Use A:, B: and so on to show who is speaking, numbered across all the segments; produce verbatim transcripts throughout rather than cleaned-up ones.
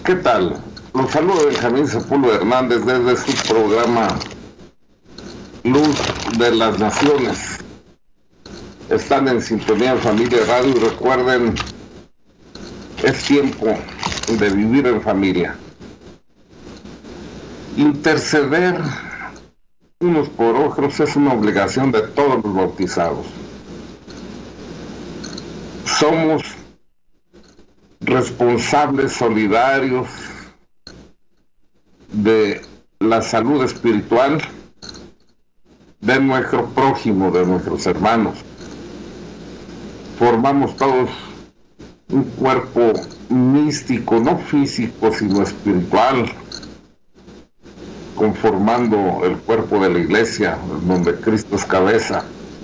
A: ¿Qué tal? Los saludo Benjamín Sepúlveda Hernández desde su programa Luz de las Naciones. Están en sintonía en Familia Radio y recuerden, es tiempo de vivir en familia. Interceder unos por otros es una obligación de todos los bautizados. Somos responsables solidarios de la salud espiritual de nuestro prójimo, de nuestros hermanos. Formamos todos un cuerpo místico, no físico, sino espiritual, conformando el cuerpo de la iglesia, donde Cristo es cabeza.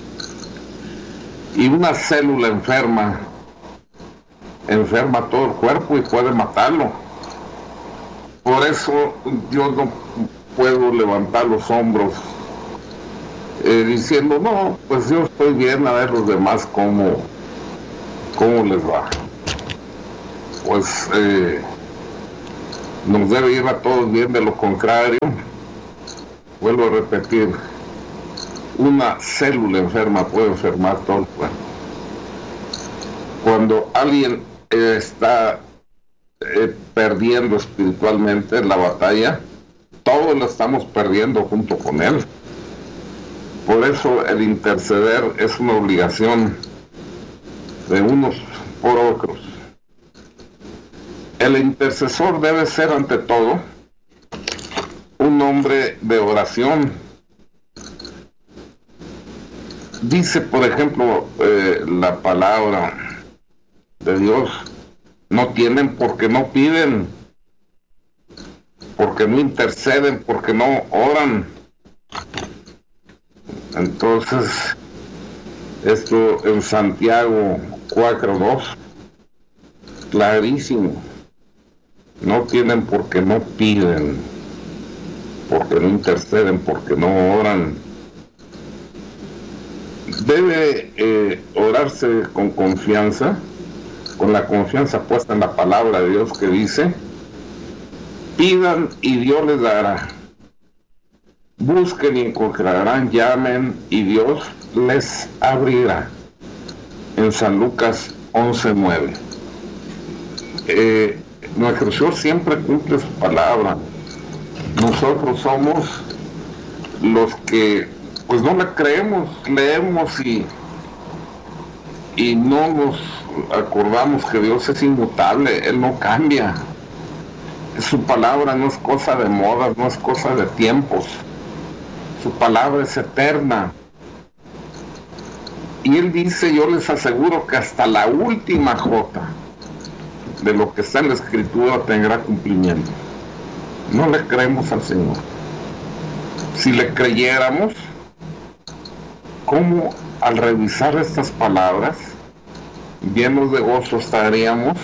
A: Y una célula enferma, enferma todo el cuerpo y puede matarlo. Por eso yo no puedo levantar los hombros eh, diciendo, no, pues yo estoy bien, a ver los demás cómo, cómo les va. Pues eh, nos debe ir a todos bien, de lo contrario, vuelvo a repetir, una célula enferma puede enfermar todo el cuerpo. Cuando alguien eh, está eh, perdiendo espiritualmente la batalla, todos la estamos perdiendo junto con él. Por eso el interceder es una obligación de unos por otros. El intercesor debe ser ante todo un hombre de oración. Dice, por ejemplo, eh, la palabra de Dios, no tienen porque no piden, porque no interceden, porque no oran. Entonces, esto en Santiago cuatro dos, clarísimo, no tienen porque no piden, porque no interceden, porque no oran. Debe eh, orarse con confianza, con la confianza puesta en la palabra de Dios que dice, pidan y Dios les dará, busquen y encontrarán, llamen y Dios les abrirá, en San Lucas once nueve. Eh, nuestro Señor siempre cumple su palabra. Nosotros somos los que pues no la creemos, leemos y, y no nos acordamos que Dios es inmutable, Él no cambia. Su palabra no es cosa de modas, no es cosa de tiempos. Su palabra es eterna. Y Él dice, yo les aseguro que hasta la última jota de lo que está en la Escritura tendrá cumplimiento. No le creemos al Señor. Si le creyéramos, ¿cómo al revisar estas palabras, llenos de gozo estaríamos?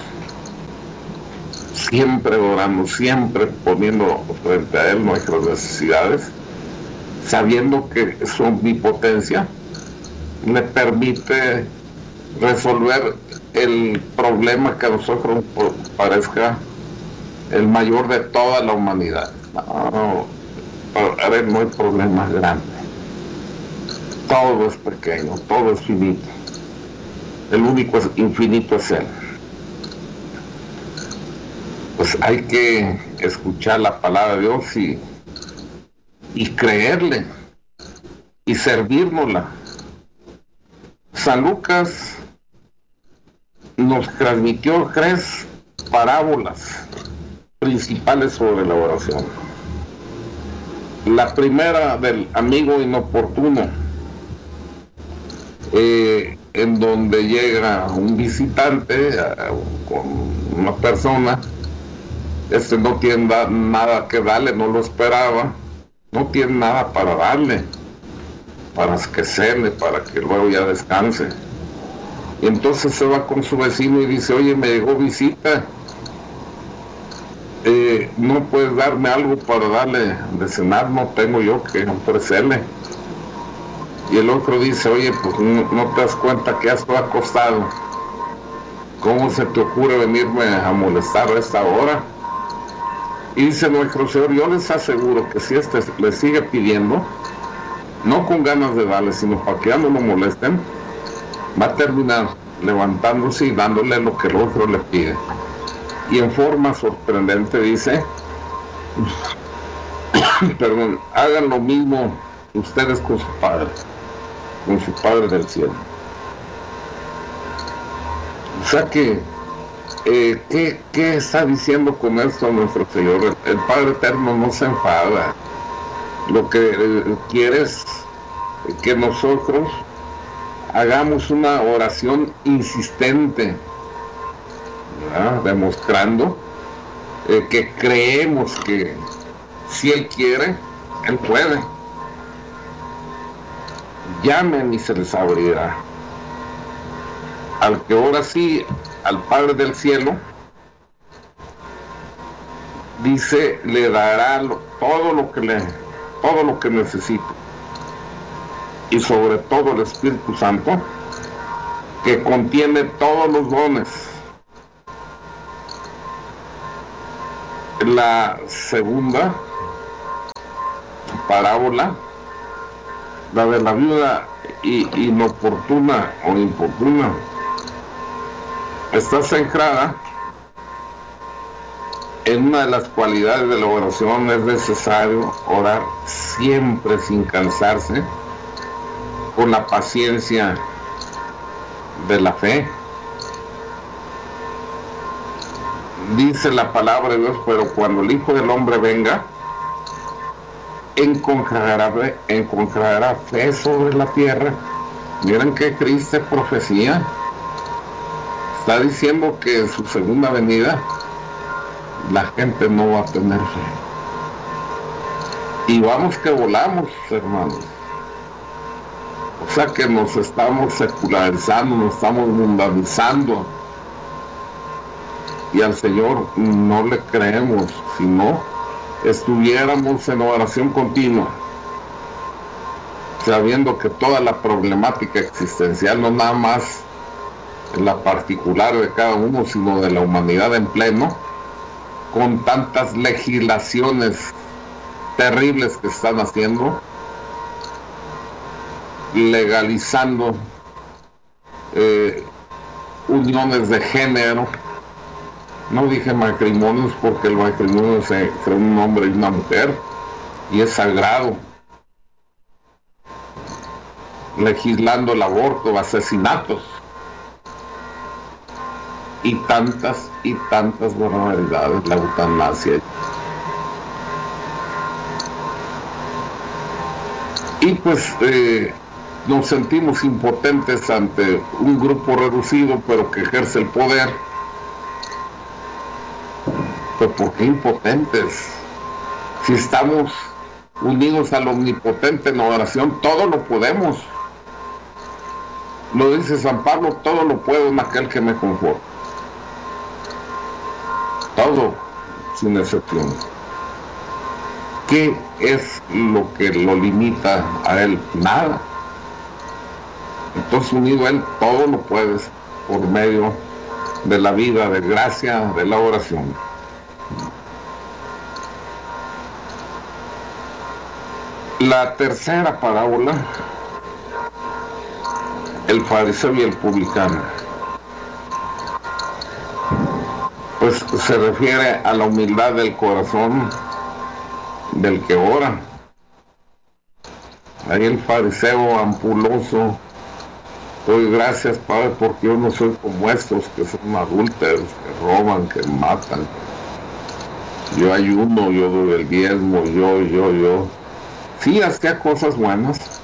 A: Siempre orando, siempre poniendo frente a Él nuestras necesidades, sabiendo que su omnipotencia le permite resolver el problema que a nosotros parezca el mayor de toda la humanidad. No, para Él no hay problema grande. Todo es pequeño, todo es finito. El único es infinito es Él. Pues hay que escuchar la palabra de Dios y, y creerle y servirnosla. San Lucas nos transmitió tres parábolas principales sobre la oración. La primera del amigo inoportuno, eh, en donde llega un visitante a, con una persona. Este no tiene da, nada que darle, no lo esperaba, no tiene nada para darle, para que cene, para que luego ya descanse. Y entonces se va con su vecino y dice, oye, me llegó visita, eh, ¿no puedes darme algo para darle de cenar? No tengo yo que ofrecerle. Y el otro dice, oye, pues no, no te das cuenta que ya estoy acostado. ¿Cómo se te ocurre venirme a molestar a esta hora? Y dice nuestro Señor, yo les aseguro que si este le sigue pidiendo, no con ganas de darle, sino para que ya no lo molesten, va a terminar levantándose y dándole lo que el otro le pide. Y en forma sorprendente dice, perdón, hagan lo mismo ustedes con su Padre, con su Padre del cielo. O sea que, eh, ¿qué, ¿qué está diciendo con esto nuestro Señor? El, el Padre Eterno no se enfada. Lo que eh, quiere es que nosotros hagamos una oración insistente, ¿verdad? Demostrando eh, que creemos que si Él quiere, Él puede. Llamen y se les abrirá. Al que ora sí, al Padre del cielo, dice, le dará lo, todo lo que le, todo lo que necesite. Y sobre todo el Espíritu Santo, que contiene todos los dones. La segunda parábola, la de la viuda inoportuna o importuna, está centrada en una de las cualidades de la oración. Es necesario orar siempre sin cansarse, con la paciencia de la fe. Dice la palabra de Dios, pero cuando el Hijo del Hombre venga, encontrará, encontrará fe sobre la tierra. Miren qué triste profecía. Está diciendo que en su segunda venida la gente no va a tener fe. Y vamos que volamos, hermanos. O sea que nos estamos secularizando, nos estamos mundanizando. Y al Señor no le creemos, si no estuviéramos en oración continua, sabiendo que toda la problemática existencial, no nada más en la particular de cada uno, sino de la humanidad en pleno, con tantas legislaciones terribles que están haciendo, legalizando eh, uniones de género. No dije matrimonios porque el matrimonio es entre un hombre y una mujer y es sagrado. Legislando el aborto, asesinatos y tantas y tantas barbaridades, la eutanasia. Y pues eh, nos sentimos impotentes ante un grupo reducido, pero que ejerce el poder. Pero ¿por qué impotentes? Si estamos unidos al omnipotente en oración, todo lo podemos. Lo dice San Pablo, todo lo puedo en aquel que me conforta. Todo, sin excepción. ¿Qué es lo que lo limita a él? Nada. Entonces, unido a él, todo lo puedes por medio de la vida de gracia, de la oración. La tercera parábola, el fariseo y el publicano, pues se refiere a la humildad del corazón del que ora. Ahí el fariseo ampuloso, doy gracias, Padre, porque yo no soy como estos que son adúlteros, que roban, que matan. Yo ayuno, yo doy el diezmo, yo, yo, yo. Sí, hacía cosas buenas,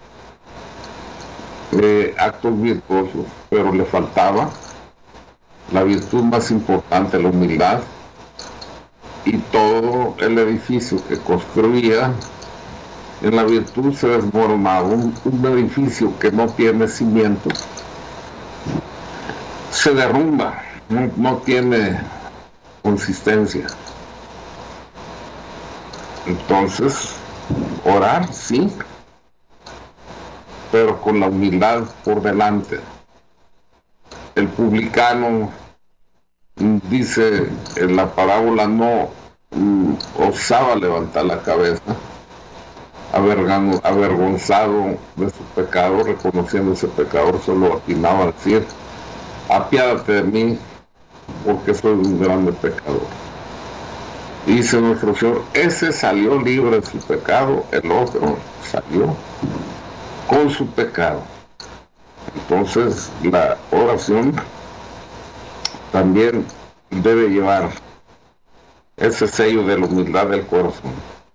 A: eh, actos virtuosos, pero le faltaba la virtud más importante, la humildad. Y todo el edificio que construía en la virtud se desmoronaba. Un, un edificio que no tiene cimiento se derrumba, no, no tiene consistencia. Entonces, orar, sí, pero con la humildad por delante. El publicano, dice en la parábola, no mm, osaba levantar la cabeza, avergan- avergonzado de su pecado, reconociendo ese pecador, solo atinaba a decir: apiádate de mí, porque soy un grande pecador. Y dice nuestro Señor, ese salió libre de su pecado, el otro salió con su pecado. Entonces la oración también debe llevar ese sello de la humildad del corazón.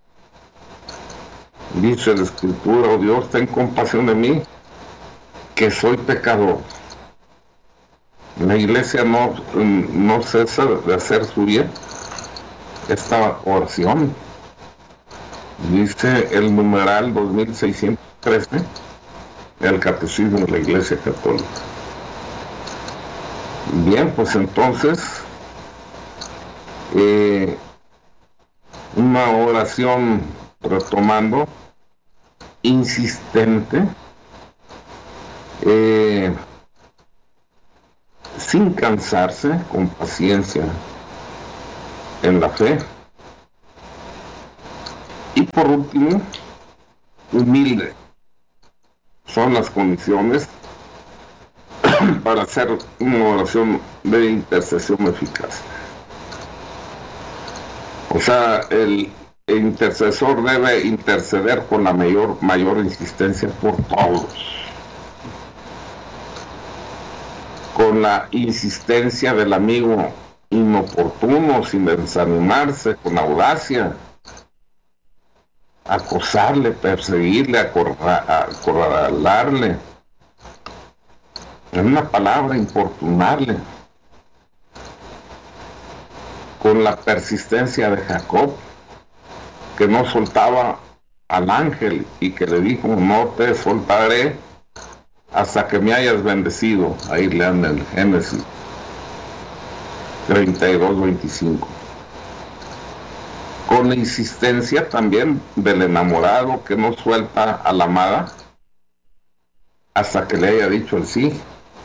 A: Dice la Escritura: oh Dios, ten compasión de mí, que soy pecador. La iglesia no, no cesa de hacer suya esta oración. Dice el numeral dos mil seiscientos trece el Catecismo de la Iglesia Católica. Bien, pues entonces eh, una oración, retomando, insistente, eh, sin cansarse, con paciencia en la fe. Y por último, humilde. Son las condiciones para hacer una oración de intercesión eficaz. O sea, el intercesor debe interceder con la mayor, mayor insistencia por todos. Con la insistencia del amigo inoportuno, sin desanimarse, con audacia, acosarle, perseguirle, acorralarle, en una palabra, importunarle, con la persistencia de Jacob, que no soltaba al ángel y que le dijo: no te soltaré hasta que me hayas bendecido. Ahí lean el Génesis treinta y dos, veinticinco. Con la insistencia también del enamorado, que no suelta a la amada hasta que le haya dicho el sí.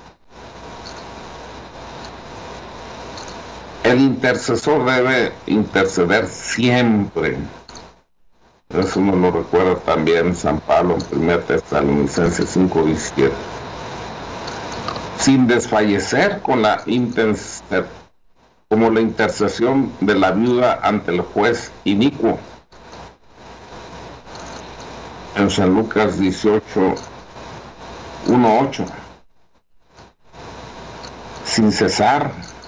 A: El intercesor debe interceder siempre. Eso nos lo recuerda también San Pablo en primera Tesalonicenses cinco diecisiete. Sin desfallecer, con la intensidad, como la intercesión de la viuda ante el juez inicuo. En San Lucas dieciocho, uno, ocho. Sin cesar.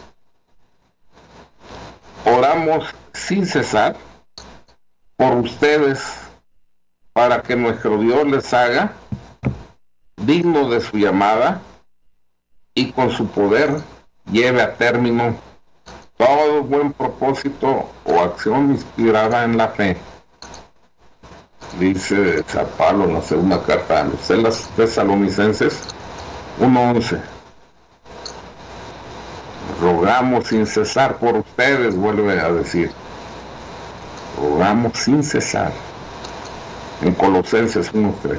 A: Oramos sin cesar por ustedes, para que nuestro Dios les haga digno de su llamada y con su poder lleve a término todo buen propósito o acción inspirada en la fe. Dice San Pablo en la segunda carta a los Tesalonicenses uno once. Rogamos sin cesar por ustedes, vuelve a decir. Rogamos sin cesar. En Colosenses uno tres.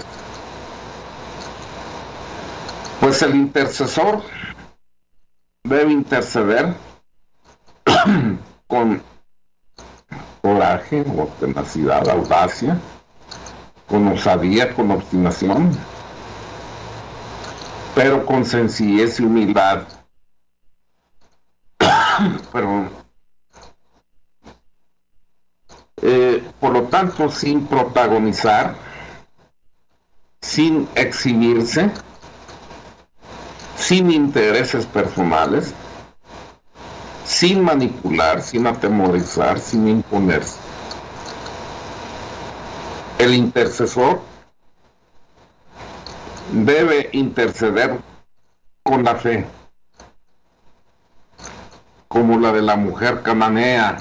A: Pues el intercesor debe interceder con coraje o tenacidad, audacia, con osadía, con obstinación, pero con sencillez y humildad. Pero, eh, por lo tanto, sin protagonizar, sin exhibirse, sin intereses personales, sin manipular, sin atemorizar, sin imponerse. El intercesor debe interceder con la fe, como la de la mujer cananea.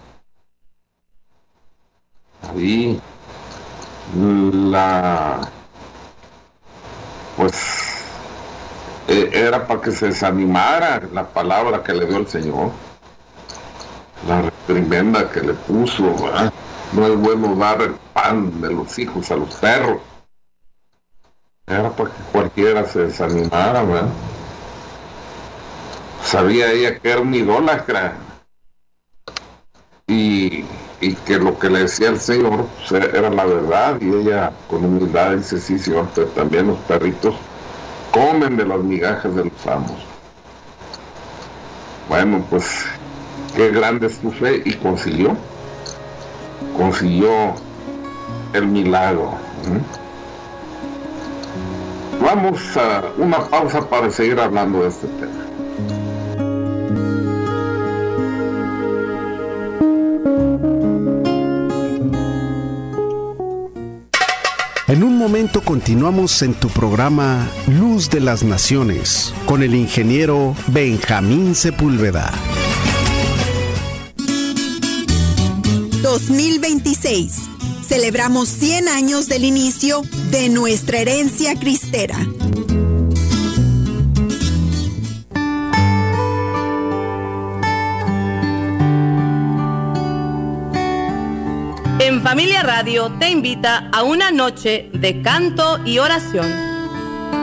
A: Ahí la pues eh, era para que se desanimara la palabra que le dio el Señor, la reprimenda que le puso, ¿verdad? No es bueno dar el pan de los hijos a los perros. Era para que cualquiera se desanimara, ¿verdad? Sabía ella que era una idólatra y y que lo que le decía el Señor pues, era la verdad, y ella con humildad dice, sí, Señor, pero también los perritos comen de las migajas de los amos. Bueno, pues qué grande es tu fe, y consiguió, consiguió el milagro. ¿Mm? Vamos a una pausa para seguir hablando de este tema.
B: En un momento continuamos en tu programa Luz de las Naciones con el ingeniero Benjamín Sepúlveda.
C: dos mil veintiséis. Celebramos cien años del inicio de nuestra herencia cristera.
D: En Familia Radio te invita a una noche de canto y oración.